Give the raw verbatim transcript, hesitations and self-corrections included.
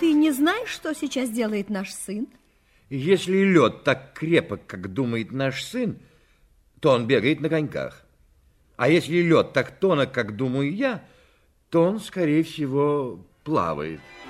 ты не знаешь, что сейчас делает наш сын? Если лед так крепок, как думает наш сын, то он бегает на коньках. А если лед так тонок, как думаю я, то он, скорее всего, плавает.